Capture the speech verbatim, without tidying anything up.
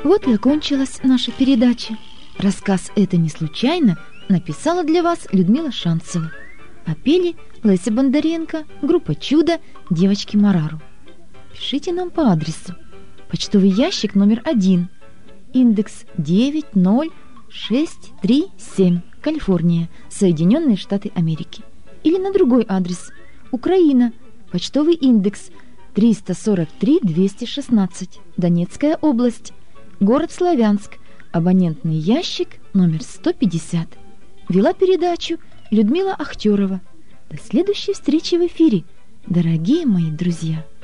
Вот и окончилась наша передача. Рассказ «Это не случайно» написала для вас Людмила Шанцева. А пели Леся Бондаренко, группа «Чудо», девочки Марару. Пишите нам по адресу: почтовый ящик номер один, индекс девять ноль шесть три семь, Калифорния, Соединенные Штаты Америки. Или на другой адрес: Украина, почтовый индекс триста сорок три двести шестнадцать, Донецкая область, город Славянск, абонентный ящик номер сто пятьдесят. Вела передачу Людмила Ахтерова. До следующей встречи в эфире, дорогие мои друзья!